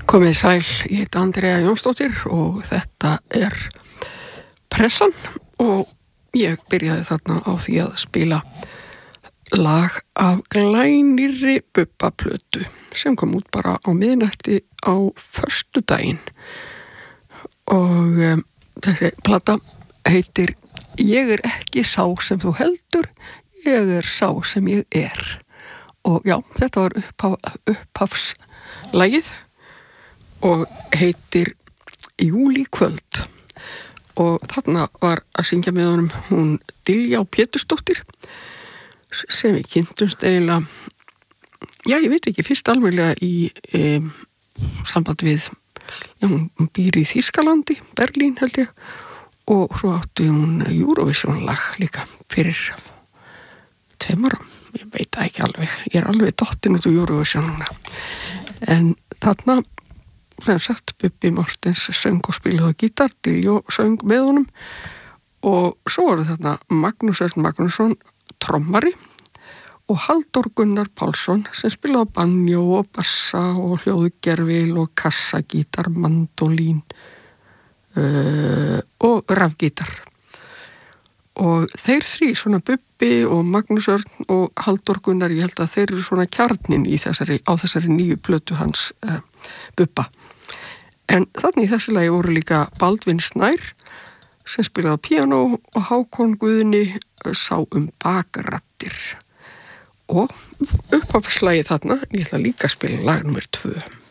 Komið sæl, ég heit Andrea Jónsdóttir og þetta Pressan og ég byrjaði þarna á því að spila lag af glænýrri Bubba-plötu sem kom út bara á miðnætti á föstudaginn og þessi plata heitir Ég ekki sá sem þú heldur, ég sá sem ég og já, þetta var upphafslagið og heitir Júlíkvöld og þarna var að syngja með honum hún Diljá Pétursdóttir sem við kynntumst eiginlega, já ég veit ekki, fyrst alveglega í samband við, já hún býr í Þýskalandi, Berlín held ég og svo átti hún Eurovision lag líka fyrir 2 árum, ég veit það ekki alveg, ég alveg dottin út úr Eurovision núna en þarna sem sagt Bubbi Mortens söng og spilaði á gítar, Diljó söng með honum og svo voru þarna Magnús Örn Magnússon trommari og Halldór Gunnar Pálsson sem spilaði á banjó og bassa og hljóðgervil og kassagítar, mandolín og rafgítar og þeir þrí svona Bubbi og Magnús Örn og Halldór Gunnar, ég held að þeir eru svona kjarnin í þessari nýju plötu hans Bubba. En þannig í þessu lagi voru líka Baldvin Snær sem spilaði á píanó og Hákon Guðni sá bakrattir. Og upphafslagið þarna, ég ætla líka að spila lag nummer 2.